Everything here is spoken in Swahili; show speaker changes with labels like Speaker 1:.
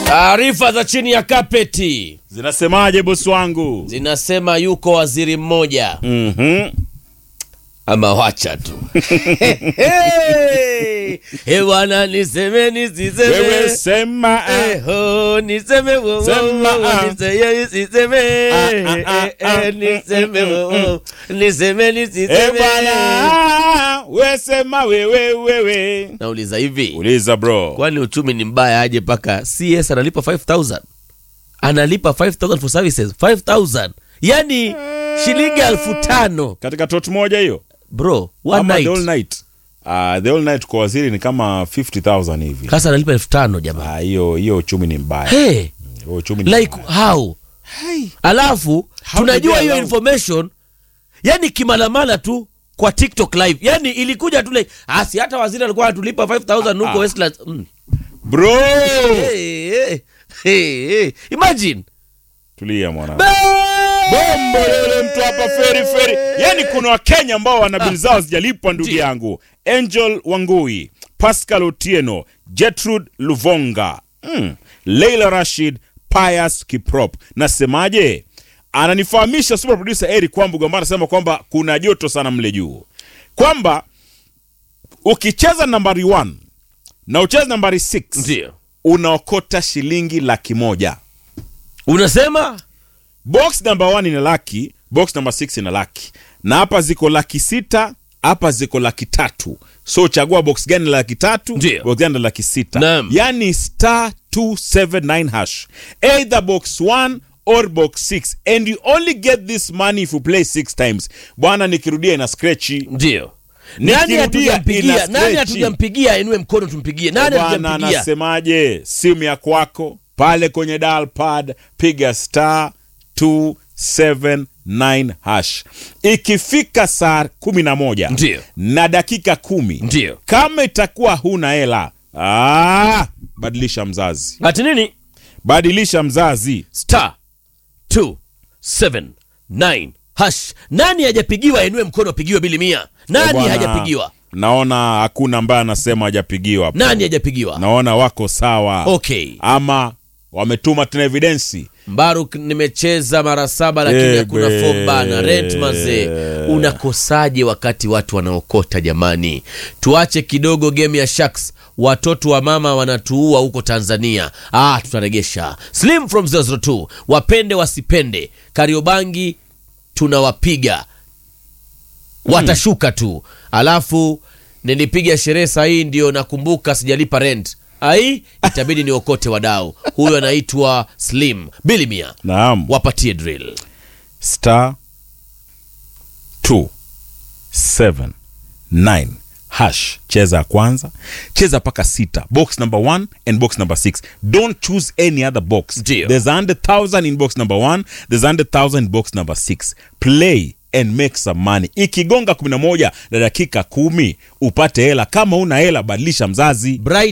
Speaker 1: Taarifa za chini ya kapeti
Speaker 2: zinasemaje bosi wangu?
Speaker 1: zinasema yuko waziri mmoja. Ama wacha tu. Bwana niseme nisiseme.
Speaker 2: Wewe sema
Speaker 1: niseme wo. Niseme nisiseme.
Speaker 2: Bwana wewe sema wewe.
Speaker 1: Nauliza hivi.
Speaker 2: Uliza bro.
Speaker 1: Kwani uchumi ni mbaya aje paka CS analipa 5,000? Analipa 5,000 for services. 5,000. Yani shilingi 5,000
Speaker 2: katika tot moja hiyo.
Speaker 1: Bro, one night.
Speaker 2: The all night. The all night kwa waziri ni kama 50,000 hivi.
Speaker 1: Sasa analipa 5,000 jamaa.
Speaker 2: Hiyo uchumi ni mbaya.
Speaker 1: Hey.
Speaker 2: Uchumi ni
Speaker 1: like mbaya. How?
Speaker 2: Hey.
Speaker 1: Alafu tunajua hiyo information yani kimalamala tu kwa TikTok live. Yani ilikuja tu like asi hata waziri alikuwa atulipa 5,000 huko Westlands.
Speaker 2: Bro.
Speaker 1: Hey. Imagine.
Speaker 2: Tulia mwana. Bombo lele mtu hapa feri. Yani kuna Wakenya ambao wana bili zao zijalipwa ndugu yangu. Angel Wangui, Pascal Otieno, Gertrude Luvonga, Leila Rashid, Pius Kiprop. Nasemaje? Ananifahamisha super producer Eric Kwambuga ambaye anasema kwamba kuna joto sana mle juu. Kwamba ukicheza nambari 1 na ucheza nambari 6
Speaker 1: ndio
Speaker 2: unaokota shilingi 100,000.
Speaker 1: Unasema
Speaker 2: box number 1 ina laki, box number 6 ina laki. Na hapa ziko 600,000, hapa ziko 300,000. So chagua box gani la 300,000, box gani la 600,000. Yani *279#. Either box 1 or box 6 and you only get this money if you play 6 times. Bwana nikirudia ina scratch.
Speaker 1: Ndio. Nani hatujampigia inue mkono tumpigie. Nani hatujampigia?
Speaker 2: Bwana anasemaje? Simu ya kwako pale kwenye dial pad piga *279#. Ikifika saa 11
Speaker 1: ndio
Speaker 2: na dakika 10
Speaker 1: ndio
Speaker 2: kama itakuwa huna hela badilisha mzazi.
Speaker 1: Ati nini?
Speaker 2: Badilisha mzazi.
Speaker 1: *279#. Nani hajapigiwa inue mkono apigiwe bili 100? Nani hajapigiwa?
Speaker 2: Naona hakuna ambaye anasema hajapigiwa.
Speaker 1: Nani hajapigiwa?
Speaker 2: Naona wako sawa.
Speaker 1: Okay.
Speaker 2: Ama wametuma tena evidence.
Speaker 1: Mbaruk nimecheza mara 7 lakini hakuna form bana. Rent mazee. Unakosaje wakati watu wanaokota jamani? Tuache kidogo game ya Sharks. Watoto wa mama wanatuua huko Tanzania. Tutaregesha. Slim from 002. Wapende wasipende. Kariobangi tunawapiga. Watashuka tu. Alafu nilipiga sherehe saa hii ndio nakumbuka sijalipa rent. Itabidi niokote wadau. Huyo anaitwa Slim. Bili 100.
Speaker 2: Naam.
Speaker 1: Wapatie drill.
Speaker 2: *279#. Cheza kwanza. Cheza paka 6. Box number 1 and box number 6. Don't choose any other box. There's 100,000 in box number 1. There's 100,000 in box number 6. Play and make some money. Ikigonga 11 na dakika 10 upate hela. Kama una hela badilisha mzazi.
Speaker 1: Bright